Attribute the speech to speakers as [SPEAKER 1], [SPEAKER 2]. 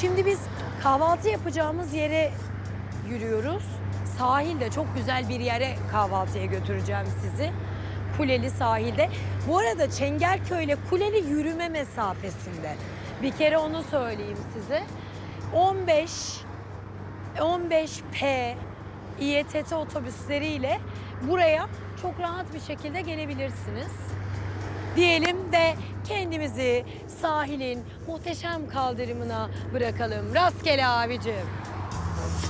[SPEAKER 1] Şimdi biz kahvaltı yapacağımız yere yürüyoruz. Sahilde çok güzel bir yere kahvaltıya götüreceğim sizi. Kuleli sahilde. Bu arada Çengelköy ile Kuleli yürüme mesafesinde. Bir kere onu söyleyeyim size. 15P İETT otobüsleriyle buraya çok rahat bir şekilde gelebilirsiniz. Diyelim de kendimizi sahilin muhteşem kaldırımına bırakalım. Rastgele abicim.